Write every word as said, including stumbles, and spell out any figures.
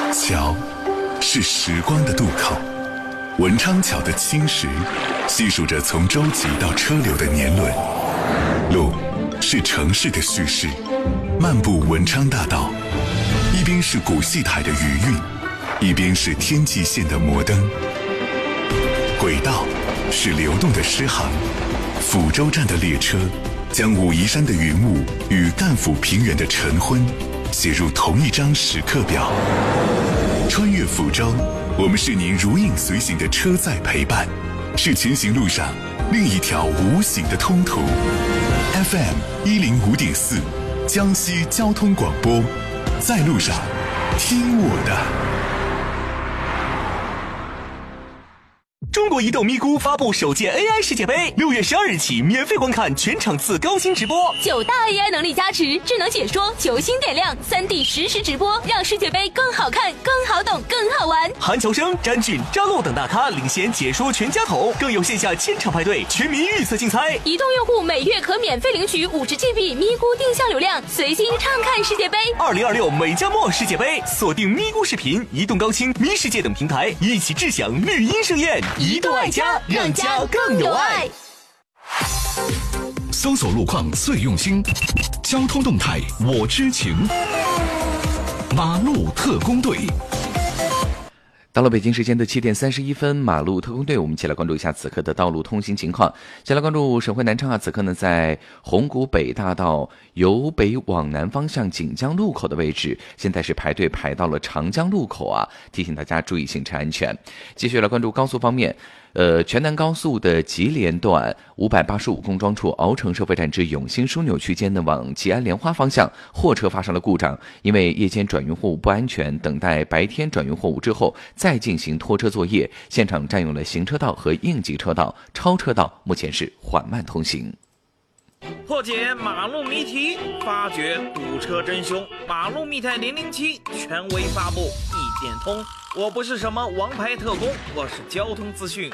桥是时光的渡口，文昌桥的青石细数着从舟楫到车流的年轮。路是城市的叙事，漫步文昌大道，一边是古戏台的余韵，一边是天际线的摩登。轨道是流动的诗行，抚州站的列车将武夷山的云雾与赣府平原的晨昏写入同一张时刻表。穿越抚州，我们是您如影随形的车载陪伴，是前行路上另一条无形的通途。F M 一零五点四，江西交通广播，在路上，听我的。 中国移动咪咕发布首届 A I 世界杯，六月十二日起免费观看全场次高清直播， 九大 A I 能力加持，智能解说，球星点亮，三 D 实时直播，让世界杯更好看、更好懂、更好玩。 韩乔生、詹俊、张璐等大咖领衔解说全家桶，更有线下千场派对、全民预测竞猜。 移动用户每月可免费领取五十 G B 咪咕定向流量，随心畅看世界杯。 二零二六美加墨世界杯，锁定咪咕视频、移动高清、咪世界等平台，一起智享绿茵盛宴。移动爱家，让家更有爱。 搜索路况最用心，交通动态我知情。马路特工队。 到了北京时间的七点三十一分，马路特工队，我们一起来关注一下此刻的道路通行情况。先来关注省会南昌啊，此刻呢在红谷北大道由北往南方向锦江路口的位置，现在是排队排到了长江路口啊，提醒大家注意行车安全。继续来关注高速方面。呃，全南高速的吉联段五百八十五公庄处鳌城收费站至永兴枢纽区间呢，往吉安莲花方向，货车发生了故障，因为夜间转运货物不安全，等待白天转运货物之后再进行拖车作业，现场占用了行车道和应急车道，超车道目前是缓慢通行。 破解马路谜题，发掘堵车真凶。马路密探零零七权威发布，一点通。我不是什么王牌特工，我是交通资讯